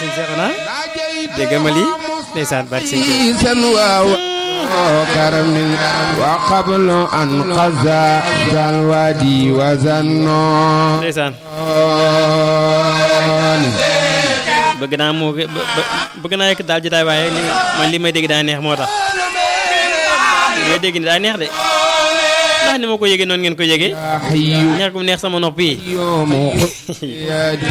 sëñ Seexuna dégg ma lii ndeysaan barke sëñ كرم وقبل أن قزا الوادي وزنون ndeysaan bëgg naa moo bëgg naa yëkk daal jotaay waaye man li may dégg daa neex moo tax li may dégg ni daa neex de ndax ni ma ko yëgee noonu ngeen ko yëgee ñaar gu neex sama nopp yi